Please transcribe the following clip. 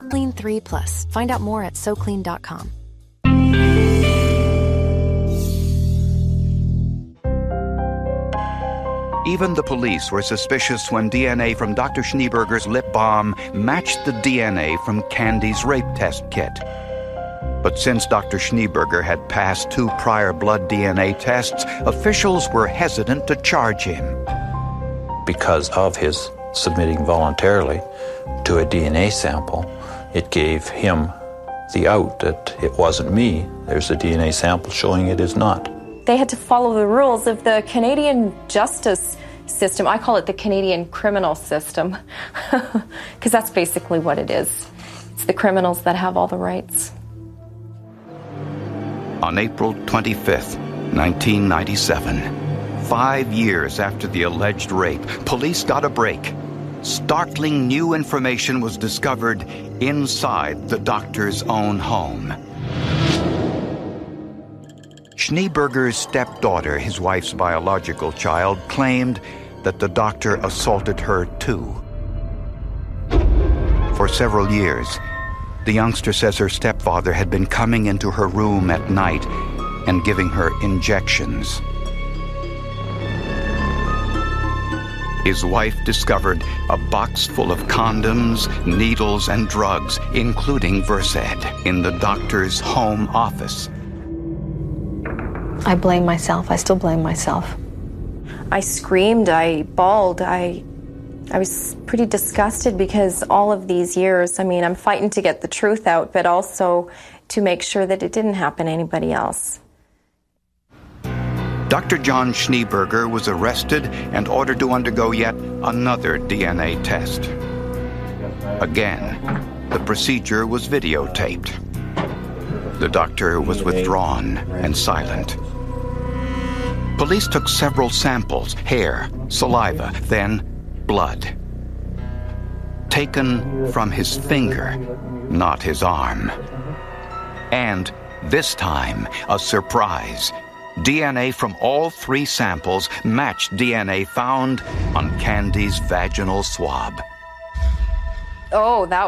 Clean 3 Plus. Find out more at SoClean.com. Even the police were suspicious when DNA from Dr. Schneeberger's lip balm matched the DNA from Candy's rape test kit. But since Dr. Schneeberger had passed 2 prior blood DNA tests, officials were hesitant to charge him. Because of his submitting voluntarily to a DNA sample, it gave him the out that it wasn't me. There's a DNA sample showing it is not. They had to follow the rules of the Canadian justice system. I call it the Canadian criminal system, because that's basically what it is. It's the criminals that have all the rights. On April 25th, 1997, 5 years after the alleged rape, police got a break. Startling new information was discovered inside the doctor's own home. Schneeberger's stepdaughter, his wife's biological child, claimed that the doctor assaulted her too. For several years, the youngster says her stepfather had been coming into her room at night and giving her injections. His wife discovered a box full of condoms, needles, and drugs, including Versed, in the doctor's home office. I blame myself. I still blame myself. I screamed, I bawled, I was pretty disgusted because all of these years, I'm fighting to get the truth out, but also to make sure that it didn't happen to anybody else. Dr. John Schneeberger was arrested and ordered to undergo yet another DNA test. Again, the procedure was videotaped. The doctor was withdrawn and silent. Police took several samples, hair, saliva, then blood. Taken from his finger, not his arm. And this time, a surprise. DNA from all 3 samples matched DNA found on Candy's vaginal swab. Oh, that